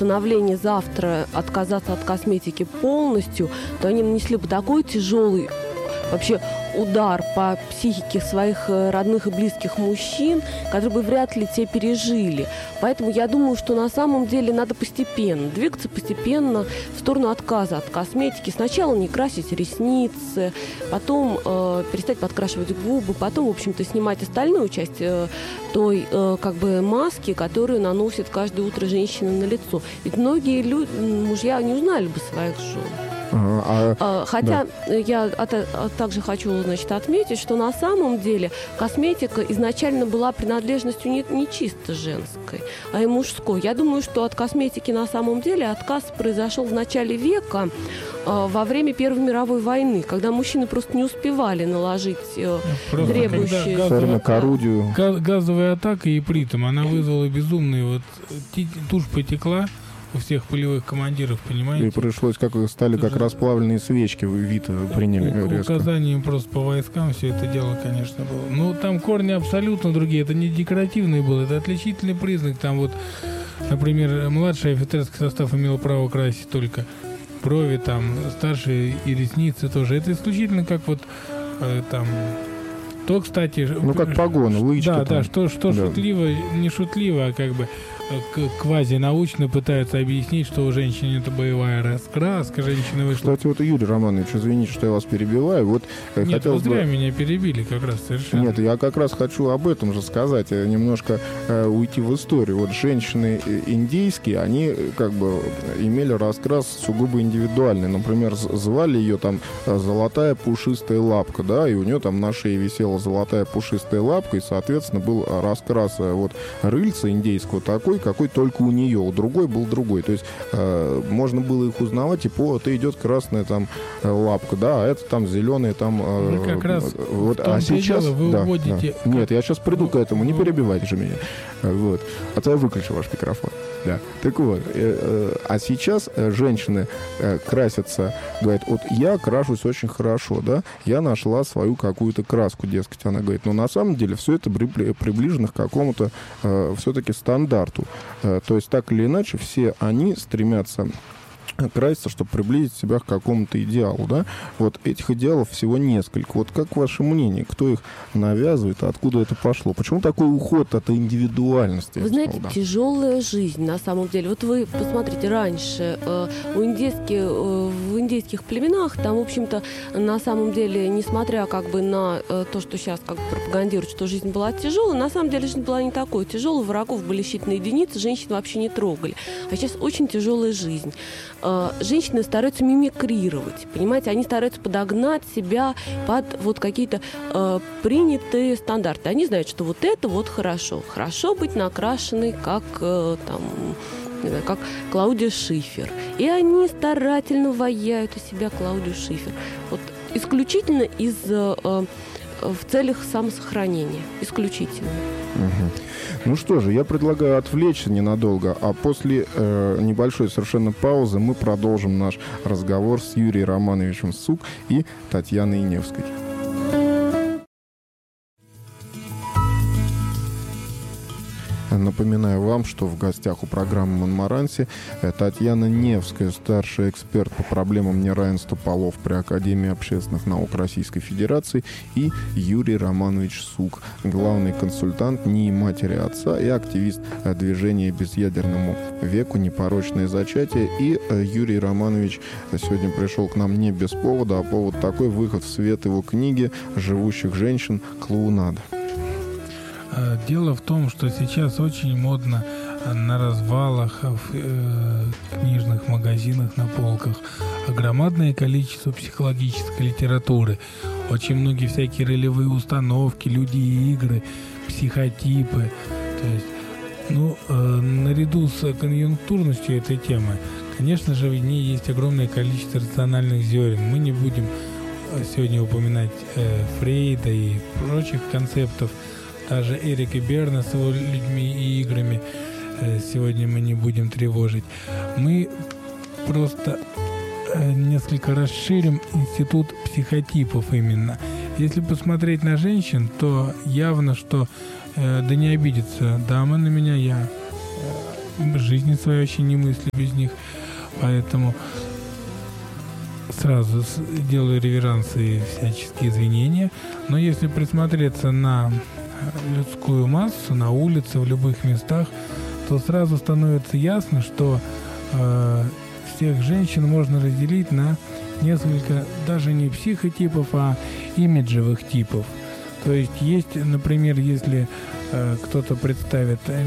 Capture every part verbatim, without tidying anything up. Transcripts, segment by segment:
постановление завтра отказаться от косметики полностью, то они нанесли бы такой тяжелый вообще удар по психике своих родных и близких мужчин, которые бы вряд ли те пережили. Поэтому я думаю, что на самом деле надо постепенно, двигаться постепенно в сторону отказа от косметики. Сначала не красить ресницы, потом э, перестать подкрашивать губы, потом, в общем-то, снимать остальную часть э, той э, как бы маски, которую наносит каждое утро женщина на лицо. Ведь многие люди, мужья не узнали бы своих жен. А, а, Хотя да. я а, а, также хочу, значит, отметить, что на самом деле косметика изначально была принадлежностью не, не чисто женской, а и мужской. Я думаю, что от косметики на самом деле отказ произошел в начале века, а, во время Первой мировой войны, когда мужчины просто не успевали наложить а, требующие... Газовая, газовая, газовая атака ипритом, она вызвала безумный... Вот, тушь потекла у всех полевых командиров, понимаете? И пришлось, как стали как расплавленные свечки, вы вид приняли резко. Указанием просто по войскам все это дело, конечно, было. Ну, там корни абсолютно другие. Это не декоративный был, это отличительный признак. Там вот, например, младший офицерский состав имел право красить только брови, там, старшие и ресницы тоже. Это исключительно как вот э, там... То, кстати... Ну, как погоны, лычки. Да, там. да, что, что да. шутливо, не шутливо, а как бы квазинаучно пытаются объяснить, что у женщины это боевая раскраска, женщина вышла... Кстати, вот, Юрий Романович, извините, что я вас перебиваю. Вот, Нет, вы зря бы... меня перебили как раз совершенно. Нет, я как раз хочу об этом же сказать, немножко э, уйти в историю. Вот женщины индейские, они как бы имели раскрас сугубо индивидуальный. Например, звали ее там «золотая пушистая лапка», да, и у нее там на шее висела золотая пушистая лапка, и, соответственно, был раскрас вот рыльца индейского такой, какой только у нее, у другой был другой. То есть э, можно было их узнавать, и по вот идет красная там лапка, да, а это там зеленая там... Э, вы как раз вот, а сейчас вы да, уводите... Да. Нет, я сейчас приду к этому, не перебивайте же меня. Вот. А то я выключу ваш микрофон. Да. Так вот, э, э, а сейчас э, женщины э, красятся, говорят, вот я крашусь очень хорошо, да, я нашла свою какую-то краску, дескать, она говорит, но на самом деле все это при, приближено к какому-то э, все-таки стандарту. Э, то есть так или иначе все они стремятся краситься, чтобы приблизить себя к какому-то идеалу, да? Вот этих идеалов всего несколько. Вот как ваше мнение, кто их навязывает, откуда это пошло? Почему такой уход от индивидуальности? Вы знаете, сказал, да? тяжелая жизнь на самом деле. Вот вы посмотрите, раньше э, у индейских, э, в индейских племенах там, в общем-то, на самом деле, несмотря как бы на э, то, что сейчас как бы пропагандируют, что жизнь была тяжелая, на самом деле жизнь была не такой тяжелой, врагов были считанные единицы, женщин вообще не трогали. А сейчас очень тяжелая жизнь. Женщины стараются мимикрировать, понимаете, они стараются подогнать себя под вот какие-то э, принятые стандарты. Они знают, что вот это вот хорошо. Хорошо быть накрашенной, как э, там, не знаю, как Клаудия Шифер. И они старательно ваяют из себя Клаудию Шифер. Вот исключительно из э, э, в целях самосохранения. Исключительно. Угу. Ну что же, я предлагаю отвлечься ненадолго, а после э, небольшой совершенно паузы мы продолжим наш разговор с Юрием Романовичем Сук и Татьяной Невской. Напоминаю вам, что в гостях у программы «Монмаранси» Татьяна Невская, старший эксперт по проблемам неравенства полов при Академии общественных наук Российской Федерации, и Юрий Романович Сук, главный консультант НИИ матери отца и активист движения «Безъядерному веку. Непорочное зачатие». И Юрий Романович сегодня пришел к нам не без повода, а повод такой: выход в свет его книги «Живущих женщин. Клоунада». Дело в том, что сейчас очень модно на развалах, в э, книжных магазинах, на полках громадное количество психологической литературы. Очень многие всякие ролевые установки, люди и игры, психотипы. То есть, ну, э, наряду с конъюнктурностью этой темы, конечно же, в ней есть огромное количество рациональных зерен. Мы не будем сегодня упоминать э, Фрейда и прочих концептов. Даже Эрика Берна с его людьми и играми сегодня мы не будем тревожить. Мы просто несколько расширим институт психотипов именно. Если посмотреть на женщин, то явно, что, да не обидится дама на меня, я жизни своей вообще не мыслю без них. Поэтому сразу делаю реверансы и всяческие извинения. Но если присмотреться на людскую массу, на улице, в любых местах, то сразу становится ясно, что э, всех женщин можно разделить на несколько, даже не психотипов, а имиджевых типов. То есть есть, например, если э, кто-то представит, э,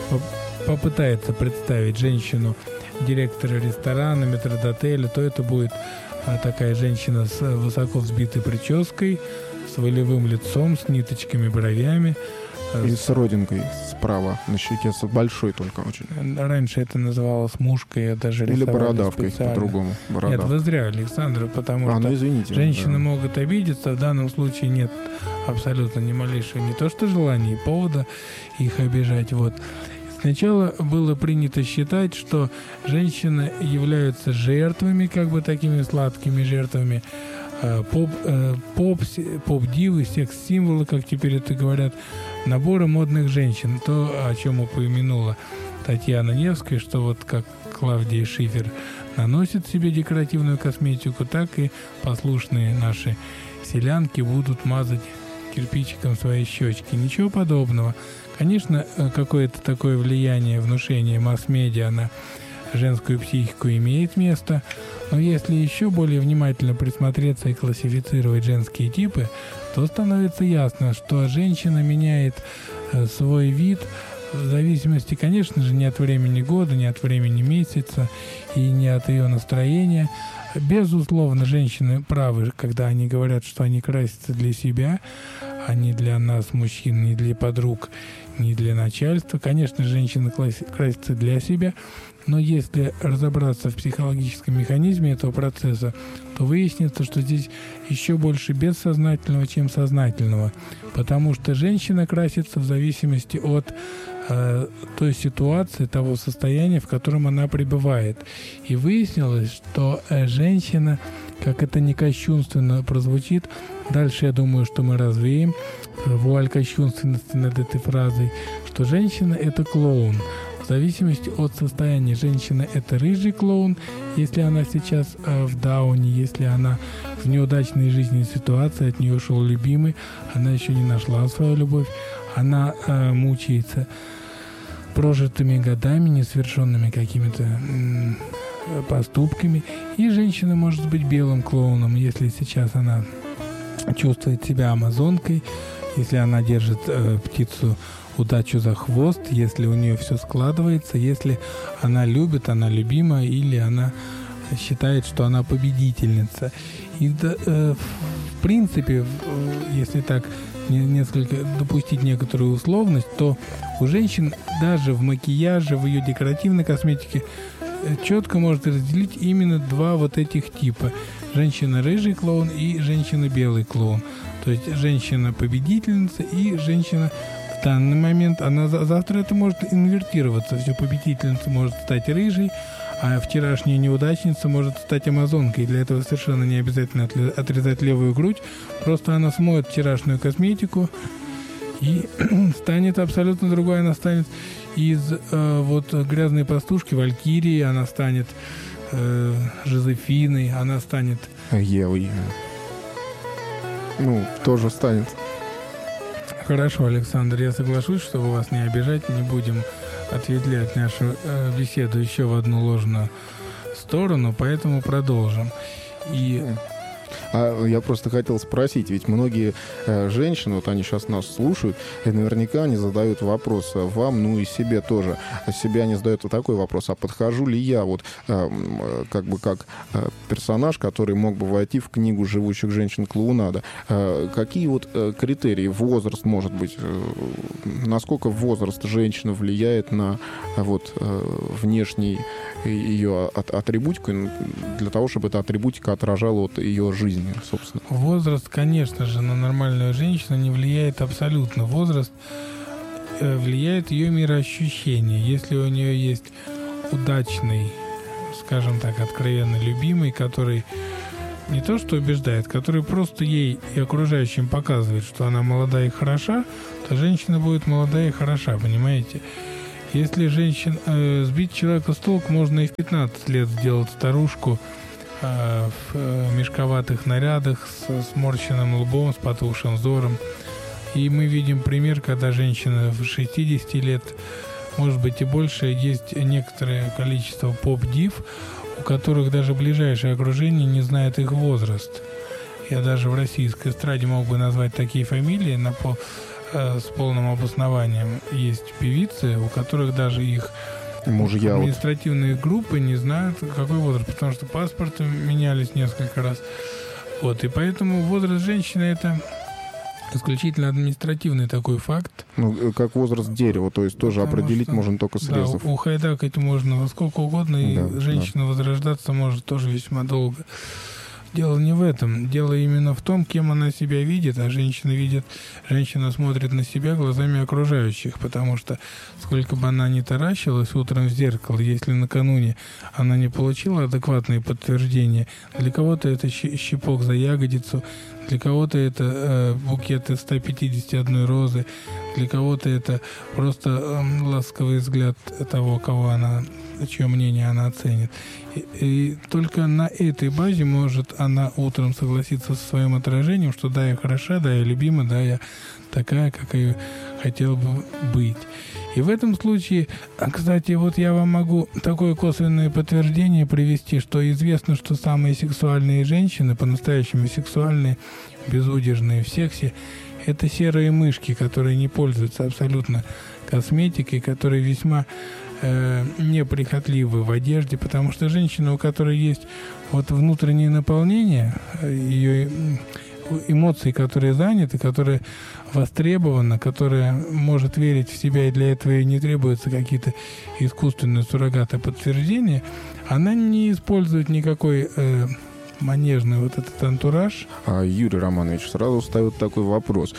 попытается представить женщину директора ресторана, метрдотеля, то это будет э, такая женщина с высоко взбитой прической, с волевым лицом, с ниточками, бровями. И с родинкой справа на щеке, с большой только очень. Раньше это называлось мушкой, я даже или бородавкой по-другому. Бородав. Нет, вы зря, Александр, потому а, что ну, извините, женщины да. могут обидеться, в данном случае нет абсолютно ни малейшего не то что желания, и повода их обижать. Вот. Сначала было принято считать, что женщины являются жертвами, как бы такими сладкими жертвами, поп, поп, поп-дивы, секс-символы, как теперь это говорят, набора модных женщин. То, о чем упомянула Татьяна Невская, что вот как Клавдия Шифер наносит себе декоративную косметику, так и послушные наши селянки будут мазать кирпичиком свои щечки. Ничего подобного. Конечно, какое-то такое влияние, внушение масс-медиа на женскую психику имеет место, но если еще более внимательно присмотреться и классифицировать женские типы, то становится ясно, что женщина меняет свой вид в зависимости, конечно же, не от времени года, не от времени месяца и не от ее настроения. Безусловно, женщины правы, когда они говорят, что они красятся для себя, а не для нас, мужчин, не для подруг, не для начальства. Конечно, женщины красятся для себя, но если разобраться в психологическом механизме этого процесса, то выяснится, что здесь еще больше бессознательного, чем сознательного, потому что женщина красится в зависимости от э, той ситуации, того состояния, в котором она пребывает. И выяснилось, что э, женщина, как это не кощунственно прозвучит, дальше я думаю, что мы развеем вуаль кощунственности над этой фразой, что женщина — это клоун. В зависимости от состояния женщины это рыжий клоун, если она сейчас э, в дауне, если она в неудачной жизненной ситуации, от нее ушел любимый, она еще не нашла свою любовь, она э, мучается прожитыми годами, несовершенными какими-то э, поступками. И женщина может быть белым клоуном, если сейчас она чувствует себя амазонкой, если она держит э, птицу удачу за хвост, если у нее все складывается, если она любит, она любима, или она считает, что она победительница. И э, в принципе, если так не, несколько допустить некоторую условность, то у женщин даже в макияже, в ее декоративной косметике четко может разделить именно два вот этих типа. Женщина-рыжий клоун и женщина-белый клоун. То есть женщина-победительница и женщина в данный момент, она завтра это может инвертироваться. Все, победительница может стать рыжей, а вчерашняя неудачница может стать амазонкой. Для этого совершенно не обязательно отрезать левую грудь. Просто она смоет вчерашнюю косметику и станет абсолютно другой. Она станет из э, вот грязной пастушки Валькирии, она станет э, Жозефиной, она станет... Евой. Ну, тоже станет. Хорошо, Александр, я соглашусь, чтобы вас не обижать, не будем ответвлять нашу э, беседу еще в одну ложную сторону, поэтому продолжим. И... А я просто хотел спросить, ведь многие э, женщины, вот они сейчас нас слушают, и наверняка они задают вопрос вам, ну и себе тоже. А себе они задают вот такой вопрос: а подхожу ли я вот э, как бы как э, персонаж, который мог бы войти в книгу живучих женщин клоунада? Э, какие вот э, критерии? Возраст, может быть, э, насколько возраст женщины влияет на э, вот э, внешний ее от, атрибутику, для того, чтобы эта атрибутика отражала вот ее жизнь, собственно. Возраст, конечно же, на нормальную женщину не влияет абсолютно. Возраст э, влияет ее мироощущение. Если у нее есть удачный, скажем так, откровенно любимый, который не то что убеждает, который просто ей и окружающим показывает, что она молодая и хороша, то женщина будет молодая и хороша, понимаете? Если женщин э, сбить человека с толку, можно и в пятнадцать лет сделать старушку э, в э, мешковатых нарядах, с сморщенным лбом, с потухшим взором. И мы видим пример, когда женщина в шестьдесят лет, может быть и больше, есть некоторое количество поп-див, у которых даже ближайшее окружение не знает их возраст. Я даже в российской эстраде мог бы назвать такие фамилии на пол, э, с полным обоснованием. Есть певицы, у которых даже их Мужья административные вот. группы не знают, какой возраст, потому что паспорты менялись несколько раз. Вот, и поэтому возраст женщины — это исключительно административный такой факт. Ну, как возраст дерева, то есть тоже Потому определить что, можно только срезав. Да, ухайдакать можно во сколько угодно, и да, женщина да. возрождаться может тоже весьма долго. Дело не в этом. Дело именно в том, кем она себя видит, а женщина видит, женщина смотрит на себя глазами окружающих, потому что сколько бы она ни таращилась утром в зеркало, если накануне она не получила адекватные подтверждения, для кого-то это щипок за ягодицу, для кого-то это э, букет из ста пятидесяти одной розы, для кого-то это просто э, ласковый взгляд того, кого она, чье мнение она оценит. И, и только на этой базе может она утром согласиться со своим отражением, что да, я хороша, да, я любима, да, я такая, какая хотела бы быть. И в этом случае, кстати, вот я вам могу такое косвенное подтверждение привести, что известно, что самые сексуальные женщины, по-настоящему сексуальные, безудержные в сексе, это серые мышки, которые не пользуются абсолютно косметикой, которые весьма э, неприхотливы в одежде, потому что женщина, у которой есть вот внутреннее наполнение, ее эмоции, которые заняты, которые востребованы, которая может верить в себя, и для этого ей не требуются какие-то искусственные суррогаты подтверждения, она не использует никакой э, манежный вот этот антураж. А, Юрий Романович, сразу ставит такой вопрос.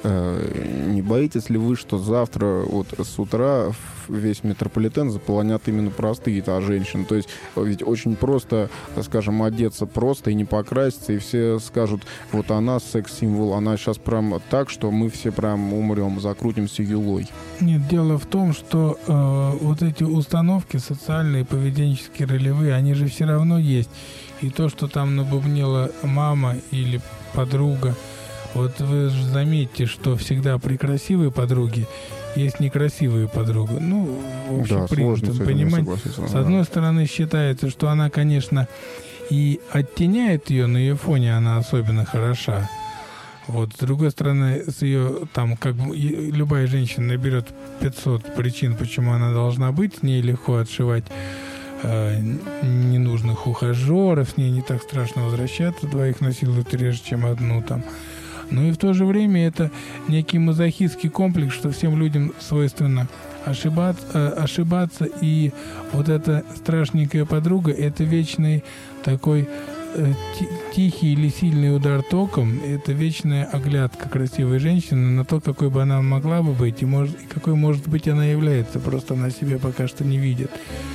Э, не боитесь ли вы, что завтра вот с утра весь метрополитен заполонят именно простые-то женщины? То есть ведь очень просто, скажем, одеться просто и не покраситься, и все скажут, вот она секс-символ, она сейчас прям так, что мы все прям умрем, закрутимся юлой. Нет, дело в том, что э, вот эти установки социальные, поведенческие, ролевые, они же все равно есть. И то, что там набубнила мама или подруга, вот вы же заметьте, что всегда при красивой подруге есть некрасивая подруга. Ну, в общем, да, принято понимать. С да. одной стороны, считается, что она, конечно, и оттеняет ее, на ее фоне она особенно хороша. Вот, с другой стороны, с ее, там, как бы, любая женщина наберет пятьсот причин, почему она должна быть, с ней легко отшивать э, ненужных ухажеров, с ней не так страшно возвращаться, двоих насилуют реже, чем одну там. Но и в то же время это некий мазохистский комплекс, что всем людям свойственно ошибаться, э, ошибаться, и вот эта страшненькая подруга — это вечный такой э, тихий или сильный удар током, это вечная оглядка красивой женщины на то, какой бы она могла бы быть, и, может, и какой, может быть, она является, просто она себя пока что не видит.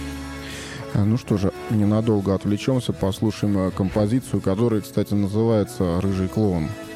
Ну что же, ненадолго отвлечемся, послушаем композицию, которая, кстати, называется «Рыжий клоун».